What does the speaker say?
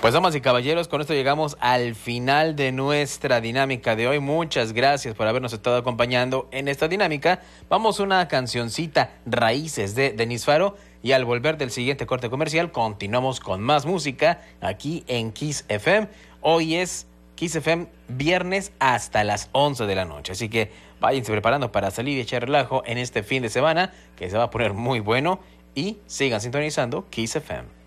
Pues damas y caballeros, con esto llegamos al final de nuestra dinámica de hoy. Muchas gracias por habernos estado acompañando en esta dinámica. Vamos a una cancioncita, Raíces de Denis Faro, y al volver del siguiente corte comercial continuamos con más música aquí en Kiss FM. Hoy es Kiss FM viernes hasta las 11 de la noche, así que váyanse preparando para salir y echar relajo en este fin de semana que se va a poner muy bueno, y sigan sintonizando Kiss FM.